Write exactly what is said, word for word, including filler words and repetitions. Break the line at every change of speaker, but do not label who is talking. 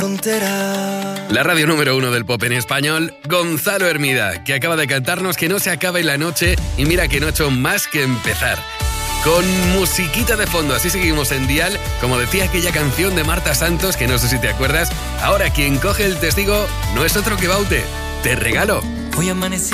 La radio número uno del pop en español, Gonzalo Hermida, que acaba de cantarnos Que no se acabe la noche y mira que no ha hecho más que empezar. Con musiquita de fondo, así seguimos en Dial, como decía aquella canción de Marta Santos, que no sé si te acuerdas. Ahora quien coge el testigo no es otro que Baute. Te regalo.
Hoy amanecí